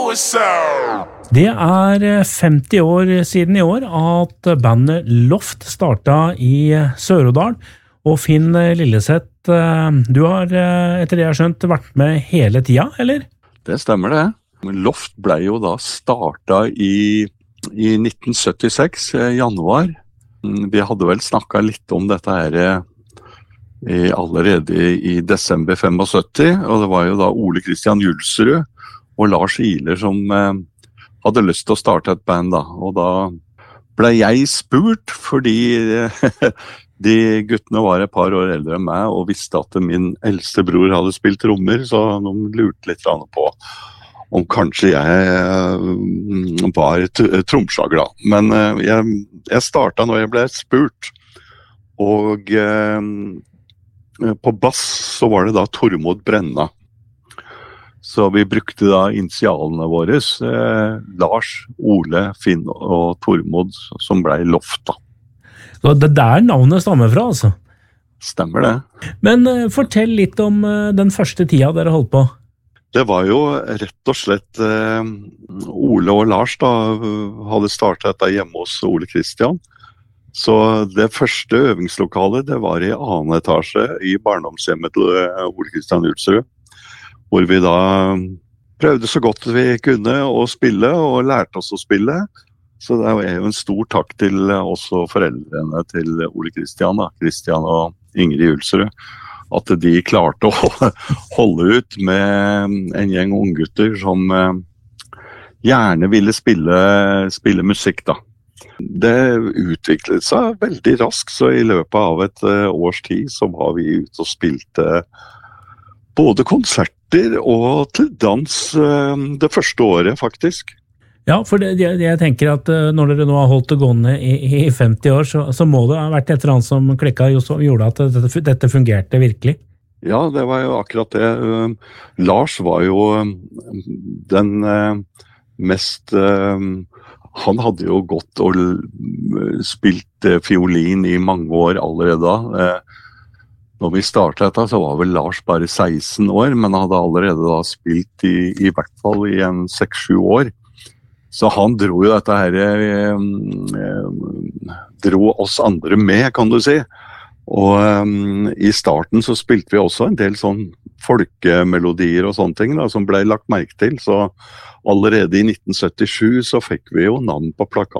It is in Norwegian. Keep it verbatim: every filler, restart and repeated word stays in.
Det er femti år siden i år at bandet Loft startet i Sør-Odal, og Finn Lilleseth, du har etter det jeg har skjønt vært med hele tida, eller? Det stemmer det. Loft ble jo da startet i, i nitten syttiseks, januar. Vi hadde vel snakket litt om dette her i, allerede i, i desember syttifem, og det var jo da Ole Kristian Julsrud og Lars Ihler som eh, hadde lyst til å starte et band da, og da ble jeg spurt fordi de guttene var et par år eldre enn meg og visste at min eldste bror hadde spilt trommer, så de lurte litt på om kanskje jeg var tromslager da. Men eh, jeg, jeg startet når jeg ble spurt, og eh, på bass så var det da Tormod Brenna. Så vi brukte da initialene våre, eh, Lars, Ole, Finn og Tormod, som ble Loft da. Så det der navnet stammer fra, altså? Stemmer det. Men eh, fortell litt om eh, den første tida dere holdt på. Det var jo rett og slett eh, Ole og Lars da, hadde startet dette hjemme hos Ole Kristian. Så det første øvingslokalet, det var i annen etasje i barndomshjemmet til Ole Kristian Julsrud, hvor vi da prøvde så godt vi kunne å spille, og lærte oss å spille. Så det er jo en stor takk til også foreldrene til Ole Kristian, da, Kristian og Ingrid Julsrud, at de klarte å holde ut med en gjeng unggutter som gjerne ville spille, spille musikk da. Det utviklet seg veldig raskt, så i løpet av et års tid så var vi ute og spilte både konserter og til dans det første året, faktisk. Ja, for det, jeg, jeg tenker at når dere nå har holdt det gående i, i femti år, så, så må det ha vært et eller annet som klikket og gjorde at dette, dette fungerte virkelig. Ja, det var jo akkurat det. Lars var jo den mest... Han hadde jo gått og spilt fiolin i mange år allerede da. Når vi startet dette, så var vel Lars bare seksten år, men han hadde allerede da spilt i, i hvert fall i en seks sju år. Så han dro jo dette her, eh, dro oss andre med, kan du si. Og eh, i starten så spilte vi også en del sånn folkemelodier og sånne ting da, som ble lagt merke til. Så allerede i nitten syttisju så fikk vi jo navn på plakaten.